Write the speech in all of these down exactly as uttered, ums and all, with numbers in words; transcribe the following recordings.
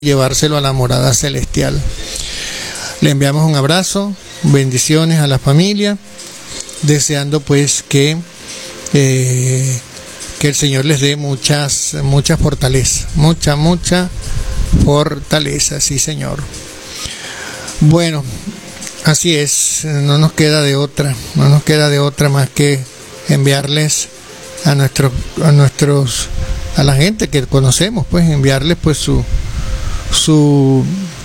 llevárselo a la morada celestial. Le enviamos un abrazo, bendiciones a la familia, deseando pues que eh, que el Señor les dé muchas mucha fortaleza, mucha mucha fortaleza, sí Señor. Bueno, así es, no nos queda de otra, no nos queda de otra más que enviarles a nuestros a nuestros a la gente que conocemos, pues enviarles pues su su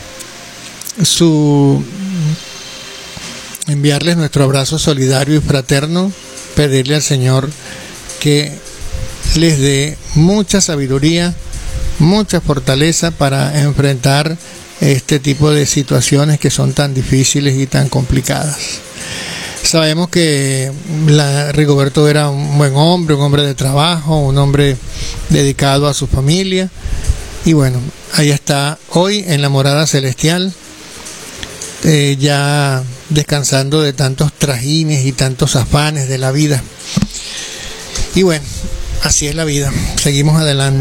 su enviarles nuestro abrazo solidario y fraterno, pedirle al Señor que les dé mucha sabiduría, mucha fortaleza para enfrentar este tipo de situaciones que son tan difíciles y tan complicadas. Sabemos que la, Rigoberto era un buen hombre, un hombre de trabajo, un hombre dedicado a su familia. Y bueno, ahí está hoy en la morada celestial, eh, ya descansando de tantos trajines y tantos afanes de la vida. Y bueno, así es la vida. Seguimos adelante.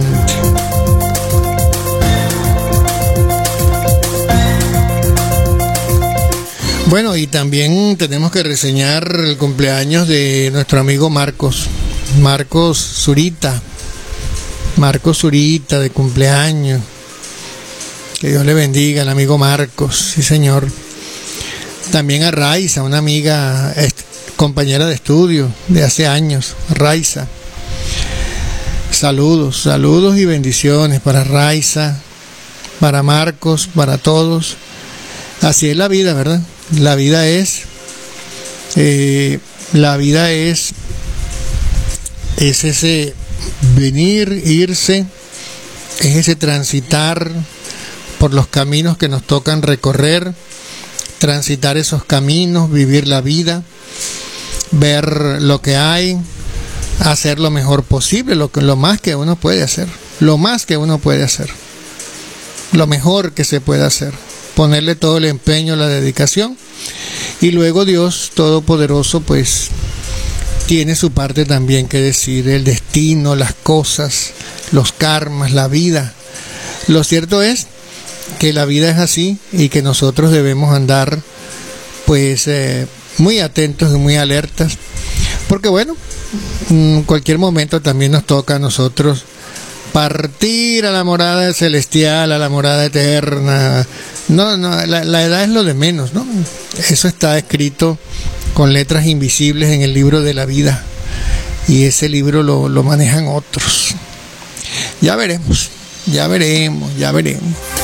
Bueno, y también tenemos que reseñar el cumpleaños de nuestro amigo Marcos, Marcos Zurita. Marcos Zurita de cumpleaños. Que Dios le bendiga al amigo Marcos, sí señor. También a Raiza, una amiga, compañera de estudio de hace años, Raiza. Saludos, saludos y bendiciones para Raiza, para Marcos, para todos. Así es la vida, ¿verdad? La vida es, eh, la vida es, es ese venir, irse, es ese transitar por los caminos que nos tocan recorrer, transitar esos caminos, vivir la vida, ver lo que hay, hacer lo mejor posible, lo, que, lo más que uno puede hacer, lo más que uno puede hacer, lo mejor que se puede hacer, ponerle todo el empeño, la dedicación, y luego Dios Todopoderoso pues tiene su parte también que decir, el destino, las cosas, los karmas, la vida. Lo cierto es que la vida es así y que nosotros debemos andar pues eh, muy atentos y muy alertas, porque bueno, en cualquier momento también nos toca a nosotros partir a la morada celestial, a la morada eterna. No, no, la, la edad es lo de menos, ¿no? Eso está escrito con letras invisibles en el libro de la vida, y ese libro lo, lo manejan otros. Ya veremos, ya veremos, ya veremos.